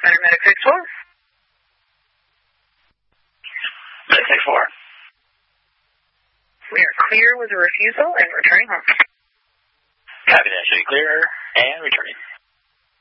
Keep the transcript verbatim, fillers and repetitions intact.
Center Medic six four. Medic six four. We are clear with a refusal and returning home. Copy that. Should be clear and returning.